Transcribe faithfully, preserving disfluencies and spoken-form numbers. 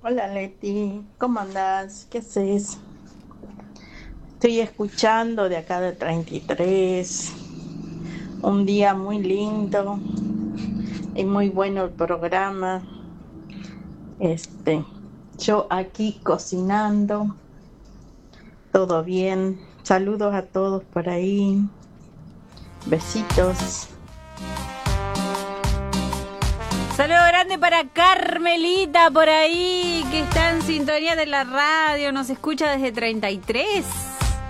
Hola Leti, ¿cómo andás? ¿Qué haces? Estoy escuchando de acá de treinta y tres, un día muy lindo y muy bueno el programa. Este, yo aquí cocinando, todo bien. Saludos a todos por ahí. Besitos. Saludo grande para Carmelita por ahí, que está en sintonía de la radio, nos escucha desde treinta y tres.